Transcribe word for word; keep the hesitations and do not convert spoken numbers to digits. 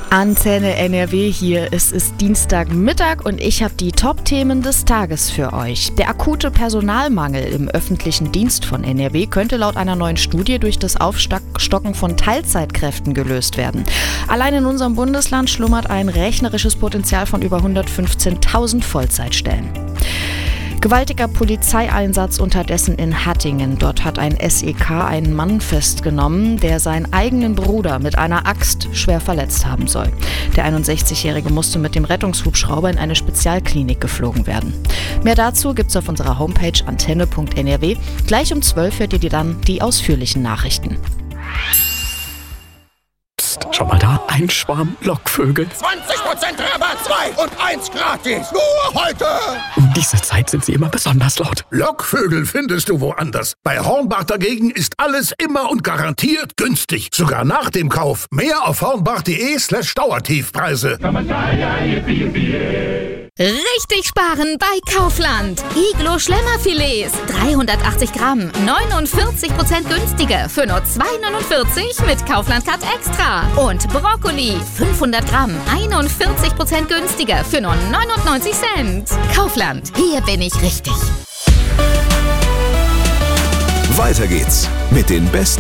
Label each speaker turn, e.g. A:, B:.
A: Antenne N R W hier. Es ist Dienstagmittag und ich habe die Top-Themen des Tages für euch. Der akute Personalmangel im öffentlichen Dienst von N R W könnte laut einer neuen Studie durch das Aufstocken von Teilzeitkräften gelöst werden. Allein in unserem Bundesland schlummert ein rechnerisches Potenzial von über hundertfünfzehntausend Vollzeitstellen. Gewaltiger Polizeieinsatz unterdessen in Hattingen. Dort hat ein S E K einen Mann festgenommen, der seinen eigenen Bruder mit einer Axt schwer verletzt haben soll. Der einundsechzigjährige musste mit dem Rettungshubschrauber in eine Spezialklinik geflogen werden. Mehr dazu gibt's auf unserer Homepage antenne punkt n r w. Gleich um zwölf hört ihr dann die ausführlichen Nachrichten.
B: Schau mal da, ein Schwarm Lockvögel.
C: zwanzig Prozent Rabatt, zwei und eins gratis. Nur heute.
B: Um diese Zeit sind sie immer besonders laut.
C: Lockvögel findest du woanders. Bei Hornbach dagegen ist alles immer und garantiert günstig. Sogar nach dem Kauf. Mehr auf hornbach.de slash Dauertiefpreise.
D: Richtig sparen bei Kaufland. Iglo Schlemmerfilets, dreihundertachtzig Gramm, neunundvierzig Prozent günstiger für nur zwei neunundvierzig mit Kaufland Cut Extra. Und Brokkoli, fünfhundert Gramm, einundvierzig Prozent günstiger für nur neunundneunzig Cent. Kaufland, hier bin ich richtig.
E: Weiter geht's mit den besten